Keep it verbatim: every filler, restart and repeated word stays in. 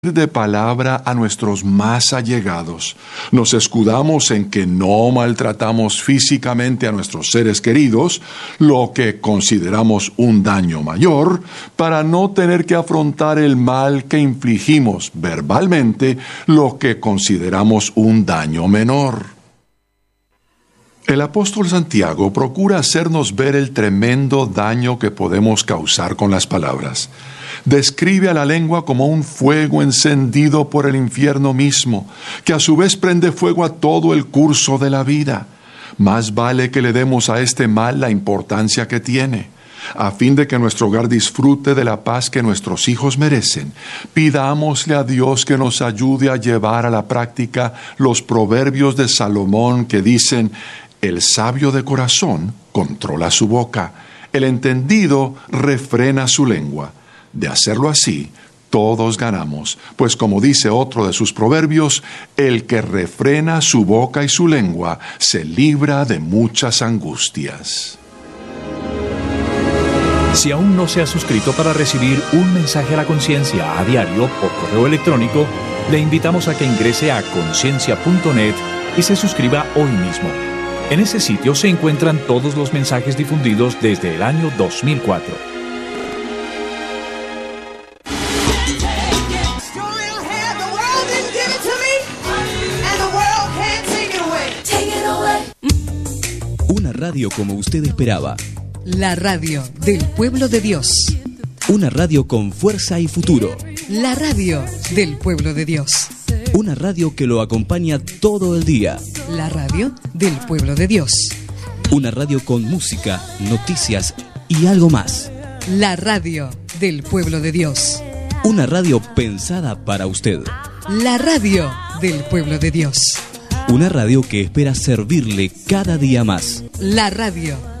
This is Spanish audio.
de palabra a nuestros más allegados. Nos escudamos en que no maltratamos físicamente a nuestros seres queridos, lo que consideramos un daño mayor, para no tener que afrontar el mal que infligimos verbalmente, lo que consideramos un daño menor. El apóstol Santiago procura hacernos ver el tremendo daño que podemos causar con las palabras. Describe a la lengua como un fuego encendido por el infierno mismo, que a su vez prende fuego a todo el curso de la vida. Más vale que le demos a este mal la importancia que tiene. A fin de que nuestro hogar disfrute de la paz que nuestros hijos merecen, pidámosle a Dios que nos ayude a llevar a la práctica los proverbios de Salomón que dicen: el sabio de corazón controla su boca, el entendido refrena su lengua. De hacerlo así, todos ganamos, pues como dice otro de sus proverbios, el que refrena su boca y su lengua se libra de muchas angustias. Si aún no se ha suscrito para recibir un mensaje a la conciencia a diario por correo electrónico, le invitamos a que ingrese a conciencia punto net y se suscriba hoy mismo. En ese sitio se encuentran todos los mensajes difundidos desde el año dos mil cuatro. Una radio como usted esperaba. La radio del pueblo de Dios. Una radio con fuerza y futuro. La radio del pueblo de Dios. Una radio que lo acompaña todo el día. La radio del pueblo de Dios. Una radio con música, noticias y algo más. La radio del pueblo de Dios. Una radio pensada para usted. La radio del pueblo de Dios. Una radio que espera servirle cada día más. La radio